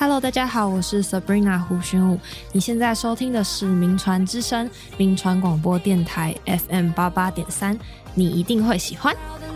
Hello， 大家好，我是 Sabrina 胡宣武。你现在收听的是名传之声，名传广播电台 FM88.3，你一定会喜欢。